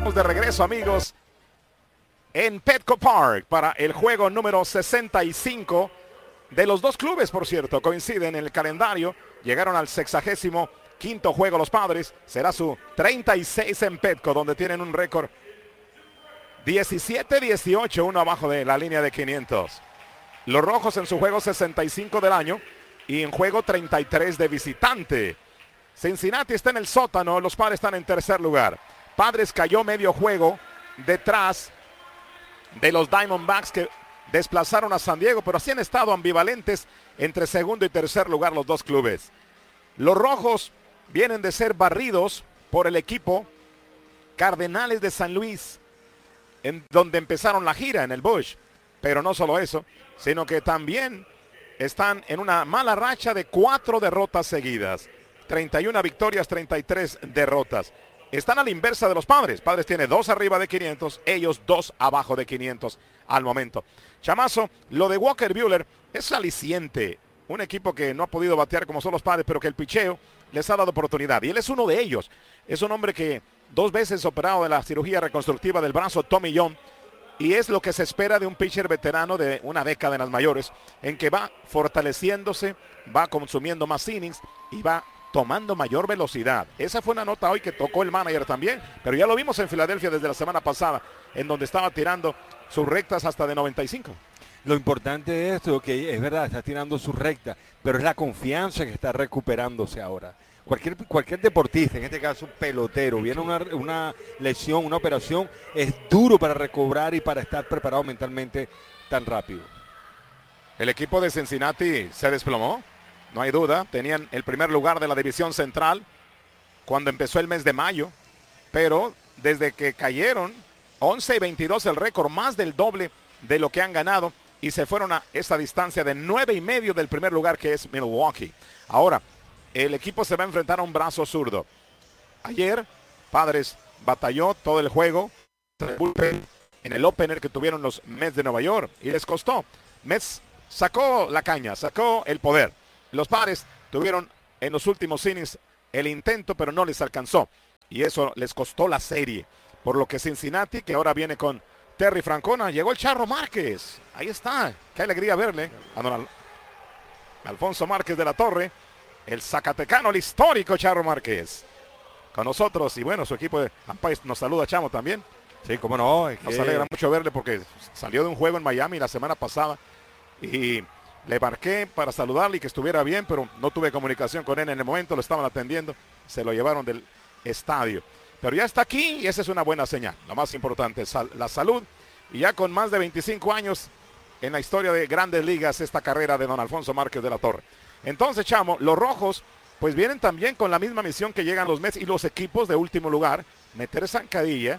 De regreso, amigos, en Petco Park para el juego número 65 de los dos clubes, por cierto, coinciden en el calendario. Llegaron al 65º juego los Padres. Será su 36 en Petco, donde tienen un récord 17-18, uno abajo de la línea de 500. Los Rojos en su juego 65 del año y en juego 33 de visitante. Cincinnati está en el sótano, los Padres están en tercer lugar. Padres cayó medio juego detrás de los Diamondbacks que desplazaron a San Diego, pero así han estado ambivalentes entre segundo y tercer lugar los dos clubes. Los Rojos vienen de ser barridos por el equipo Cardenales de San Luis, en donde empezaron la gira en el Busch. Pero no solo eso, sino que también están en una mala racha de 4 derrotas seguidas. 31 victorias, 33 derrotas. Están a la inversa de los Padres. Padres tiene 2 arriba de 500, ellos 2 abajo de 500 al momento. Chamazo, lo de Walker Buehler es aliciente. Un equipo que no ha podido batear como son los Padres, pero que el picheo les ha dado oportunidad. Y él es uno de ellos. Es un hombre que 2 veces operado de la cirugía reconstructiva del brazo Tommy John. Y es lo que se espera de un pitcher veterano de una década en las mayores, en que va fortaleciéndose, va consumiendo más innings y va tomando mayor velocidad. Esa fue una nota hoy que tocó el manager también, pero ya lo vimos en Filadelfia desde la semana pasada, en donde estaba tirando sus rectas hasta de 95. Lo importante de esto, que es verdad, está tirando sus rectas, pero es la confianza que está recuperándose ahora. Cualquier deportista, en este caso pelotero, viene una lesión, una operación, es duro para recobrar y para estar preparado mentalmente tan rápido. El equipo de Cincinnati se desplomó. No hay duda, tenían el primer lugar de la división central cuando empezó el mes de mayo, pero desde que cayeron 11-22 el récord, más del doble de lo que han ganado, y se fueron a esa distancia de 9.5 del primer lugar, que es Milwaukee. Ahora, el equipo se va a enfrentar a un brazo zurdo. Ayer, Padres batalló todo el juego en el opener que tuvieron los Mets de Nueva York y les costó. Mets sacó la caña, sacó el poder. Los Padres tuvieron en los últimos innings el intento, pero no les alcanzó. Y eso les costó la serie. Por lo que Cincinnati, que ahora viene con Terry Francona, llegó el Charro Márquez. Ahí está. Qué alegría verle a don Alfonso Márquez de la Torre, el zacatecano, el histórico Charro Márquez, con nosotros. Y bueno, su equipo de Ampais nos saluda, Chamo, también. Sí, cómo no. Nos alegra mucho verle porque salió de un juego en Miami la semana pasada y le marqué para saludarle y que estuviera bien, pero no tuve comunicación con él en el momento, lo estaban atendiendo, se lo llevaron del estadio. Pero ya está aquí y esa es una buena señal. Lo más importante es la salud, y ya con más de 25 años en la historia de Grandes Ligas esta carrera de don Alfonso Márquez de la Torre. Entonces, Chamo, los Rojos pues vienen también con la misma misión que llegan los Mets y los equipos de último lugar, meter zancadilla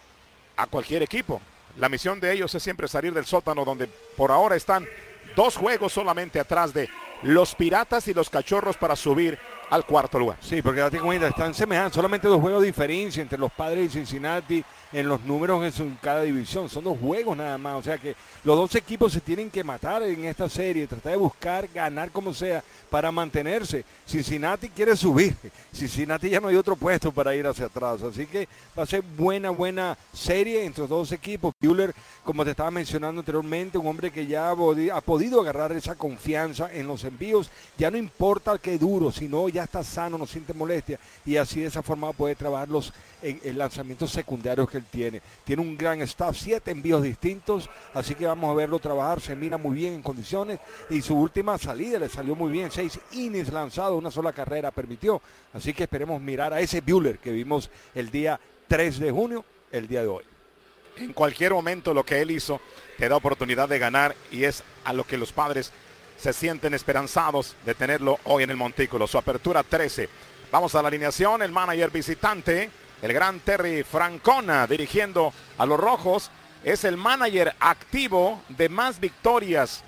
a cualquier equipo. La misión de ellos es siempre salir del sótano, donde por ahora están 2 juegos solamente atrás de los Piratas y los Cachorros para subir al cuarto lugar. Sí, porque date cuenta, están semejantes, solamente 2 juegos de diferencia entre los Padres y Cincinnati en los números en cada división. Son 2 juegos nada más, o sea que los 2 equipos se tienen que matar en esta serie, tratar de buscar ganar como sea para mantenerse. Cincinnati quiere subir, Cincinnati ya no hay otro puesto para ir hacia atrás, así que va a ser buena serie entre los 2 equipos. Buehler, como te estaba mencionando anteriormente, un hombre que ya ha podido agarrar esa confianza en los envíos, ya no importa qué duro, sino ya está sano, no siente molestia, y así de esa forma puede trabajar en lanzamientos secundarios que él tiene. Tiene un gran staff, 7 envíos distintos, así que vamos a verlo trabajar, se mira muy bien en condiciones, y su última salida le salió muy bien, 6 innings lanzados, una sola carrera permitió, así que esperemos mirar a ese Buehler que vimos el día 3 de junio, el día de hoy. En cualquier momento lo que él hizo te da oportunidad de ganar, y es a lo que los Padres se sienten esperanzados de tenerlo hoy en el montículo. Su apertura 13. Vamos a la alineación. El manager visitante, el gran Terry Francona, dirigiendo a los Rojos, es el manager activo de más victorias,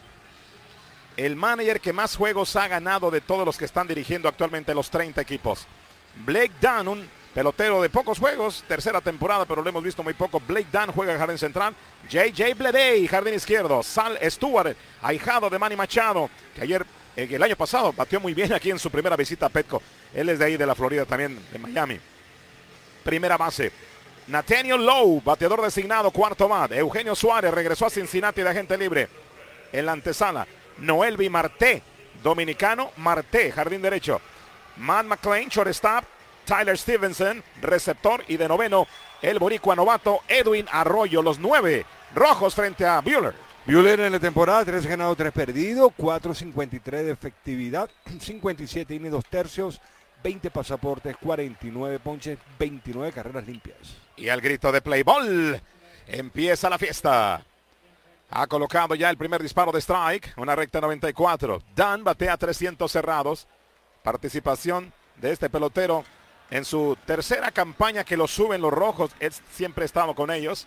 el manager que más juegos ha ganado de todos los que están dirigiendo actualmente los 30 equipos. Blake Dunn, un pelotero de pocos juegos, tercera temporada, pero lo hemos visto muy poco. Blake Dunn juega en jardín central. J.J. Bleday, jardín izquierdo. Sal Stewart, ahijado de Manny Machado, que ayer, el año pasado, batió muy bien aquí en su primera visita a Petco. Él es de ahí, de la Florida, también de Miami. Primera base, Nathaniel Lowe, bateador designado, cuarto bat. Eugenio Suárez regresó a Cincinnati de agente libre. En la antesala, Noelvi Marte, dominicano, Marte, jardín derecho. Matt McClain, shortstop. Tyler Stevenson, receptor. Y de noveno, el boricua novato Edwin Arroyo. Los 9 rojos frente a Buehler. Buehler en la temporada, 3 ganados, 3 perdidos, 4.53 de efectividad, 57 innings, 2 tercios, 20 pasaportes, 49 ponches, 29 carreras limpias. Y al grito de play ball, empieza la fiesta. Ha colocado ya el primer disparo de strike, una recta 94. Dan batea 300 cerrados. Participación de este pelotero en su tercera campaña que lo suben los rojos. Él siempre ha estado con ellos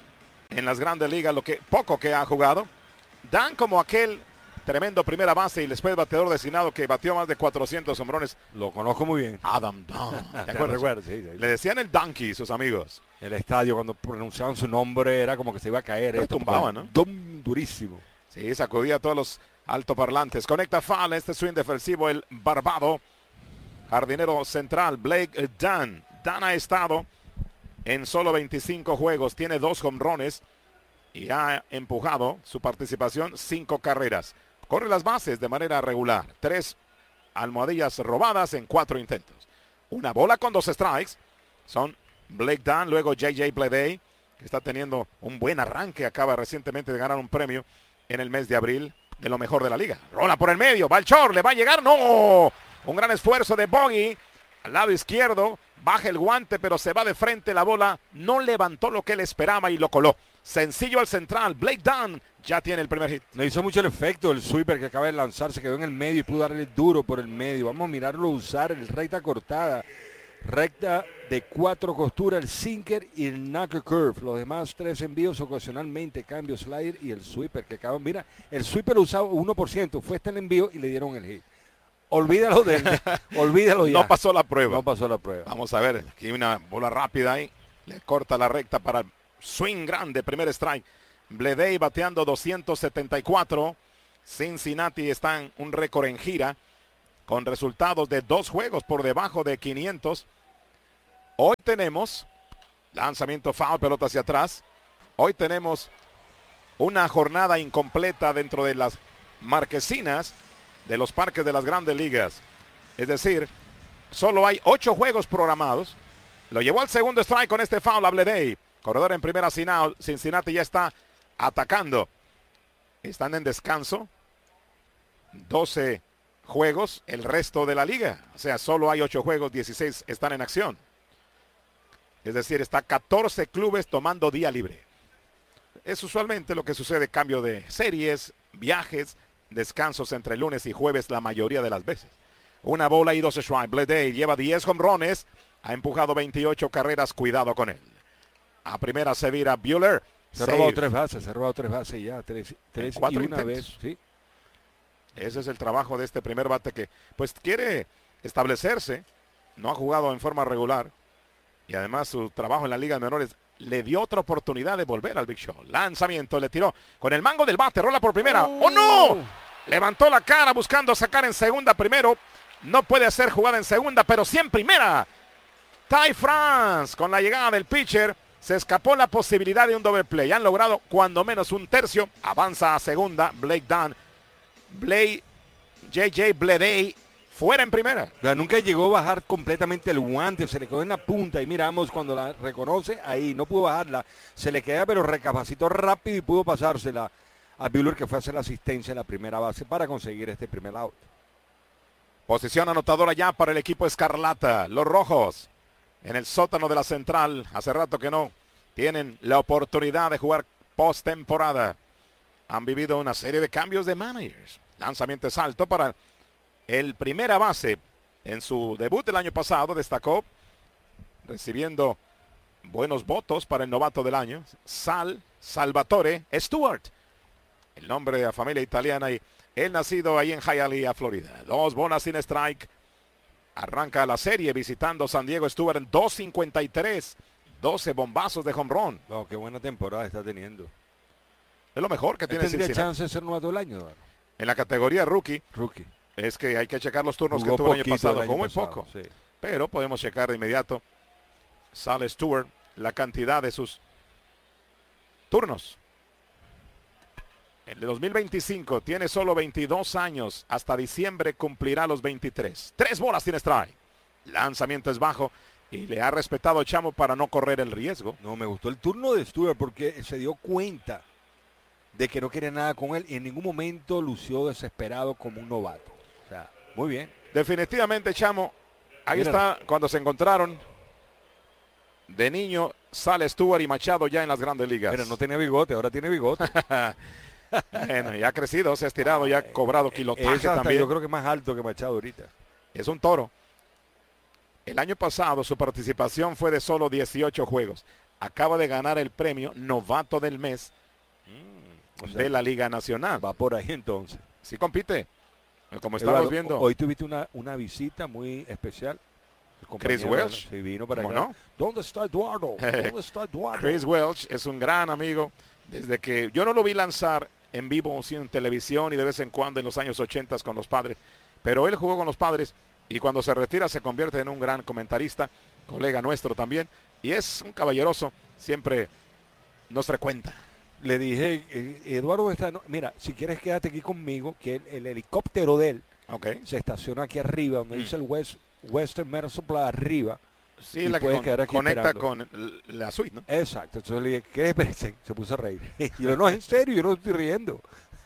en las grandes ligas, lo que poco que ha jugado. Dan como aquel tremendo primera base y después bateador designado que batió más de 400 hombrones. Lo conozco muy bien. Adam Dunn. ¿Te acuerdas? Recuerdo, sí. Le decían el Donkey, sus amigos. El estadio, cuando pronunciaban su nombre, era como que se iba a caer. Pero tumbaba, ¿no? Durísimo. Sí, sacudía a todos los altoparlantes. Conecta foul, este swing defensivo, el barbado. Jardinero central, Blake Dunn. Dunn ha estado en solo 25 juegos. Tiene 2 jonrones y ha empujado su participación 5 carreras. Corre las bases de manera regular. 3 almohadillas robadas en 4 intentos. Una bola con 2 strikes. Son Blake Dunn, luego J.J. Bleday, que está teniendo un buen arranque. Acaba recientemente de ganar un premio en el mes de abril de lo mejor de la liga. Rola por el medio, va el short, le va a llegar, ¡no! Un gran esfuerzo de Bogey al lado izquierdo. Baja el guante, pero se va de frente. La bola no levantó lo que él esperaba y lo coló. Sencillo al central. Blake Dunn ya tiene el primer hit. Le hizo mucho el efecto el sweeper que acaba de lanzar. Se quedó en el medio y pudo darle duro por el medio. Vamos a mirarlo usar. El recta cortada. Recta de 4 costuras. El sinker y el knuckle curve. Los demás 3 envíos ocasionalmente. Cambio slider y el sweeper que acaba. Mira, el sweeper lo usaba 1%. Fue hasta el envío y le dieron el hit. Olvídalo de él. Olvídalo ya. No pasó la prueba. No pasó la prueba. Vamos a ver. Aquí una bola rápida ahí. Le corta la recta para swing grande. Primer strike. Bleday bateando 274. Cincinnati está en un récord en gira con resultados de 2 juegos por debajo de 500. Hoy tenemos lanzamiento foul, pelota hacia atrás. Hoy tenemos una jornada incompleta dentro de las marquesinas de los parques de las grandes ligas. Es decir, solo hay 8 juegos programados. Lo llevó al segundo strike con este foul a Bleday. Corredor en primera, Cincinnati ya está atacando. Están en descanso. 12 juegos el resto de la liga. O sea, solo hay 8 juegos, 16 están en acción. Es decir, está 14 clubes tomando día libre. Es usualmente lo que sucede, cambio de series, viajes, descansos entre lunes y jueves la mayoría de las veces. Una bola y 2 strikes. Bleday lleva 10 jonrones. Ha empujado 28 carreras. Cuidado con él. A primera se vira Buehler. Se ha robado 3 bases ya. 3 y 4 una vez. ¿Sí? Ese es el trabajo de este primer bate que pues quiere establecerse. No ha jugado en forma regular. Y además su trabajo en la Liga de Menores le dio otra oportunidad de volver al Big Show. Lanzamiento, le tiró con el mango del bate. Rola por primera. ¡Oh, no! Levantó la cara buscando sacar en segunda primero. No puede hacer jugada en segunda, pero sí en primera. Ty France, con la llegada del pitcher, se escapó la posibilidad de un doble play. Han logrado cuando menos un tercio. Avanza a segunda. Blake Dunn. J.J. Bleday fuera en primera. O sea, nunca llegó a bajar completamente el guante. Se le quedó en la punta. Y miramos cuando la reconoce, ahí no pudo bajarla. Se le queda, pero recapacitó rápido y pudo pasársela a Buehler, que fue a hacer la asistencia en la primera base para conseguir este primer out. Posición anotadora ya para el equipo escarlata. Los rojos en el sótano de la central. Hace rato que no tienen la oportunidad de jugar postemporada. Han vivido una serie de cambios de managers. Lanzamiento es alto para el primera base. En su debut el año pasado destacó recibiendo buenos votos para el novato del año. Salvatore Stewart. El nombre de la familia italiana y él nacido ahí en Hialeah, Florida. 2 bolas sin strike. Arranca la serie visitando San Diego. Stewart en 2.53. 12 bombazos de home run. Oh, qué buena temporada está teniendo. Es lo mejor que tiene ¿Tendría Cincinnati. chance de ser novato del año, Eduardo? En la categoría rookie. Es que hay que checar los turnos Jugó que tuvo el año pasado. Jugó muy pasado, poco. sí. Pero podemos checar de inmediato. Sale Stewart la cantidad de sus turnos. El de 2025 tiene solo 22 años. Hasta diciembre cumplirá los 23. 3 bolas tiene strike. Lanzamiento es bajo y le ha respetado Chamo para no correr el riesgo. No, me gustó el turno de Stewart porque se dio cuenta de que no quería nada con él y en ningún momento lució desesperado como un novato. O sea, muy bien. Definitivamente, Chamo, ahí Míralo. está cuando se encontraron. De niño sale Stewart y Machado ya en las grandes ligas. Mira, no tenía bigote, ahora tiene bigote. Bueno, ya ha crecido, se ha estirado, ya ha cobrado kilotaje Esa hasta también. yo creo que es más alto que Machado ahorita. Es un toro. El año pasado su participación fue de solo 18 juegos. Acaba de ganar el premio Novato del Mes O sea, de la Liga Nacional. va por ahí entonces. Sí compite. Como estamos Eduardo, viendo. hoy tuviste una visita muy especial. El Chris compañero, Welch. sí, vino para ¿Cómo acá. no? ¿Dónde está Eduardo? ¿Dónde está Eduardo? Chris Welch es un gran amigo. Desde que yo no lo vi lanzar en vivo, sí, en televisión y de vez en cuando en los años 80 con los Padres. Pero él jugó con los Padres y cuando se retira se convierte en un gran comentarista, colega nuestro también. Y es un caballeroso, siempre nos frecuenta. Le dije, Eduardo está, mira, si quieres quédate aquí conmigo, que el helicóptero de él Ok. se estaciona aquí arriba, donde dice el Western Metal Supply arriba. Sí, Y la que puedes quedar aquí conecta esperando. con la suite, ¿no? Exacto, entonces le dije, ¿qué espérense? Se puso a reír. Y yo, no, es en serio, yo no estoy riendo.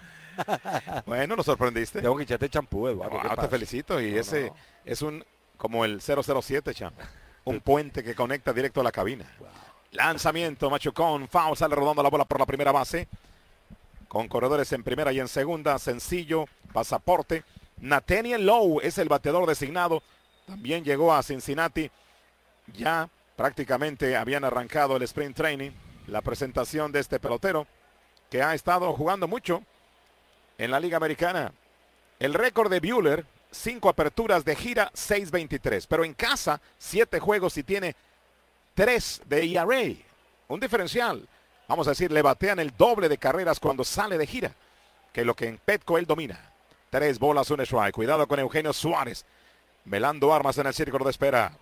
Bueno, nos sorprendiste. Tengo que echarte champú, Eduardo. ¿qué Wow, te pasa? felicito. Y No, ese no. es un como el 007, chamo. Un puente que conecta directo a la cabina. Lanzamiento, Machucón, foul, sale rodando la bola por la primera base. Con corredores en primera y en segunda, sencillo, pasaporte. Nathaniel Lowe es el bateador designado. También llegó a Cincinnati. Ya prácticamente habían arrancado el sprint training. La presentación de este pelotero que ha estado jugando mucho en la Liga Americana. El récord de Buehler, 5 aperturas de gira, 6.23. Pero en casa, 7 juegos y tiene 3 de ERA. Un diferencial. Vamos a decir, le batean el doble de carreras cuando sale de gira, que lo que en Petco él domina. 3 bolas, 1 strike. Cuidado con Eugenio Suárez. Velando armas en el círculo de espera.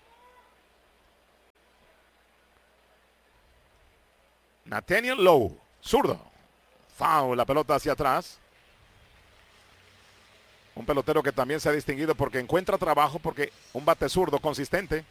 Nathaniel Lowe, zurdo. Foul, la pelota hacia atrás. Un pelotero que también se ha distinguido porque encuentra trabajo, porque un bate zurdo consistente.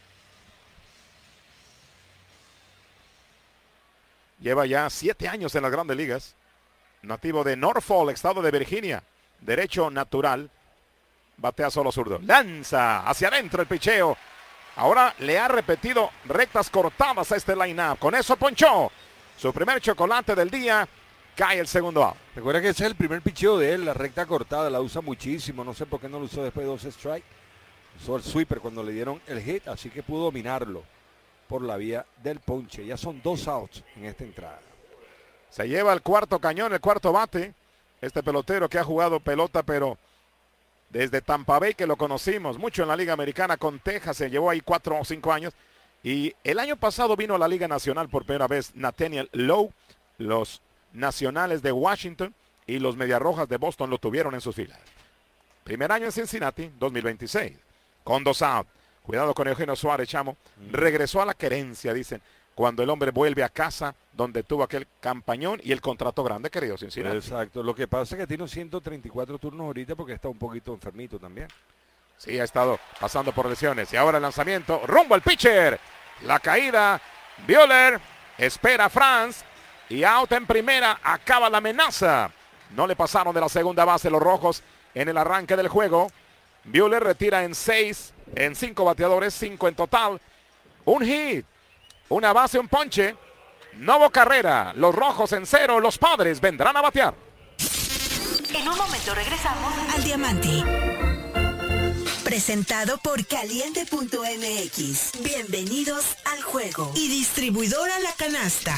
Lleva ya 7 años en las grandes ligas. Nativo de Norfolk, estado de Virginia. Derecho natural. Batea solo zurdo. Lanza hacia adentro el picheo. Ahora le ha repetido rectas cortadas a este line-up. Con eso ponchó su primer chocolate del día. Cae el segundo out. Recuerda que ese es el primer picheo de él, la recta cortada, la usa muchísimo. No sé por qué no lo usó después de 2 strikes. Usó el sweeper cuando le dieron el hit, así que pudo dominarlo por la vía del ponche. Ya son 2 outs en esta entrada. Se lleva el cuarto cañón, el cuarto bate. Este pelotero que ha jugado pelota, pero desde Tampa Bay, que lo conocimos mucho en la Liga Americana con Texas, se llevó ahí 4 o 5 años. Y el año pasado vino a la Liga Nacional por primera vez Nathaniel Lowe. Los Nacionales de Washington y los Mediarrojas de Boston lo tuvieron en sus filas. Primer año en Cincinnati, 2026. Con 2 out. Cuidado con Eugenio Suárez, chamo. Regresó a la querencia, dicen, cuando el hombre vuelve a casa donde tuvo aquel campañón y el contrato grande, querido Cincinnati. Exacto. Lo que pasa es que tiene 134 turnos ahorita porque está un poquito enfermito también. Sí, ha estado pasando por lesiones. Y ahora el lanzamiento, rumbo al pitcher. La caída, Buehler, espera Franz. Y out en primera, acaba la amenaza. No le pasaron de la segunda base los rojos en el arranque del juego. Buehler retira en 5 bateadores, 5 en total. Un hit, una base, un ponche. No hubo carrera. Los rojos en 0, los Padres vendrán a batear. En un momento regresamos al Diamante. Presentado por Caliente.mx. Bienvenidos al juego. Y distribuidora La Canasta.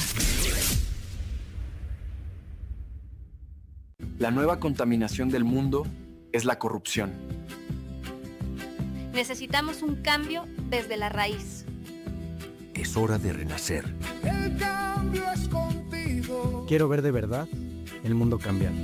La nueva contaminación del mundo es la corrupción. Necesitamos un cambio desde la raíz. Es hora de renacer. Quiero ver de verdad el mundo cambiar.